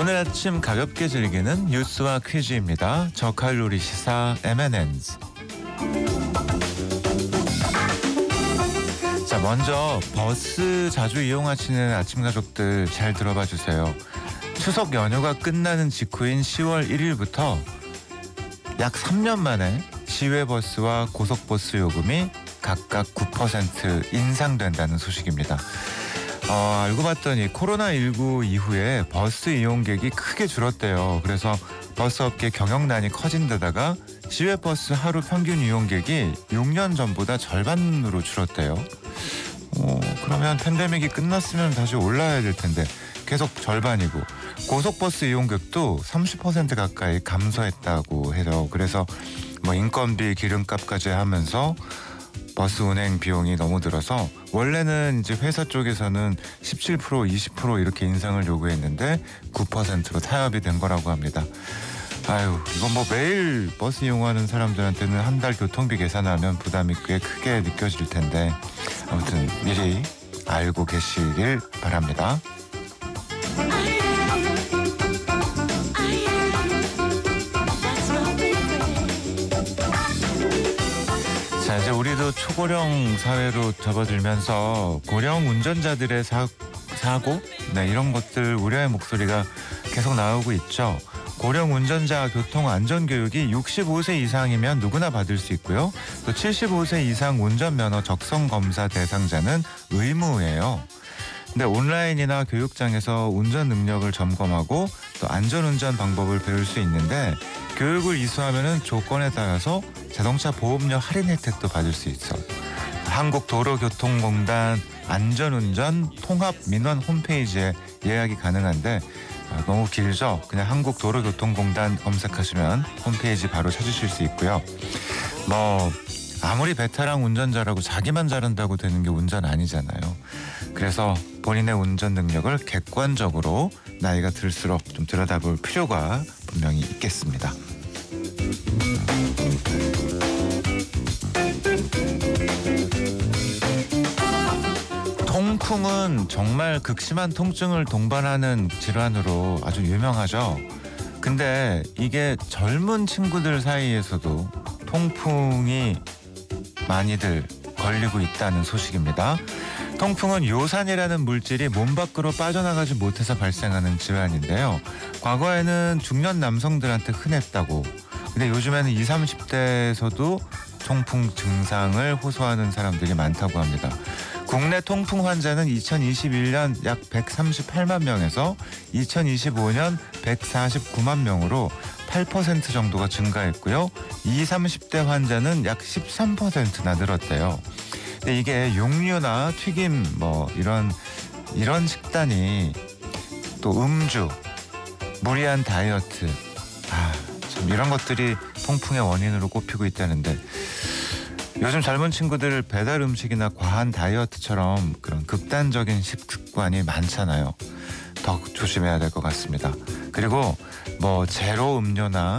오늘 아침 가볍게 즐기는 뉴스와 퀴즈입니다. 저칼로리 시사 M&N's. 자, 먼저 버스 자주 이용하시는 아침 가족들 잘 들어봐 주세요. 추석 연휴가 끝나는 직후인 10월 1일부터 약 3년 만에 시외버스와 고속버스 요금이 각각 9% 인상된다는 소식입니다. 알고 봤더니 코로나19 이후에 버스 이용객이 크게 줄었대요. 그래서 버스업계 경영난이 커진 데다가 시외버스 하루 평균 이용객이 6년 전보다 절반으로 줄었대요. 그러면 팬데믹이 끝났으면 다시 올라야 될 텐데 계속 절반이고, 고속버스 이용객도 30% 가까이 감소했다고 해요. 그래서 인건비, 기름값까지 하면서 버스 운행 비용이 너무 들어서 원래는 이제 회사 쪽에서는 17%, 20% 이렇게 인상을 요구했는데 9%로 타협이 된 거라고 합니다. 아유, 이건 매일 버스 이용하는 사람들한테는 한 달 교통비 계산하면 부담이 꽤 크게 느껴질 텐데, 아무튼 미리 알고 계시길 바랍니다. 자, 이제 우리도 초고령 사회로 접어들면서 고령 운전자들의 사고, 이런 것들 우려의 목소리가 계속 나오고 있죠. 고령 운전자 교통 안전교육이 65세 이상이면 누구나 받을 수 있고요. 또 75세 이상 운전면허 적성검사 대상자는 의무예요. 근데 온라인이나 교육장에서 운전 능력을 점검하고 또 안전운전 방법을 배울 수 있는데, 교육을 이수하면은 조건에 따라서 자동차 보험료 할인 혜택도 받을 수 있어. 한국도로교통공단 안전운전 통합민원 홈페이지에 예약이 가능한데, 너무 길죠? 그냥 한국도로교통공단 검색하시면 홈페이지 바로 찾으실 수 있고요. 아무리 베테랑 운전자라고 자기만 잘한다고 되는 게 운전 아니잖아요. 그래서 본인의 운전 능력을 객관적으로 나이가 들수록 좀 들여다볼 필요가 분명히 있겠습니다. 통풍은 정말 극심한 통증을 동반하는 질환으로 아주 유명하죠. 근데 이게 젊은 친구들 사이에서도 통풍이 많이들 걸리고 있다는 소식입니다. 통풍은 요산이라는 물질이 몸 밖으로 빠져나가지 못해서 발생하는 질환인데요. 과거에는 중년 남성들한테 흔했다고. 근데 요즘에는 20, 30대에서도 통풍 증상을 호소하는 사람들이 많다고 합니다. 국내 통풍 환자는 2021년 약 138만 명에서 2025년 149만 명으로 8% 정도가 증가했고요. 20, 30대 환자는 약 13%나 늘었대요. 근데 이게 육류나 튀김 이런 식단이, 또 음주, 무리한 다이어트, 참 이런 것들이 통풍의 원인으로 꼽히고 있다는데, 요즘 젊은 친구들 배달 음식이나 과한 다이어트처럼 그런 극단적인 식습관이 많잖아요. 더 조심해야 될 것 같습니다. 그리고 제로 음료나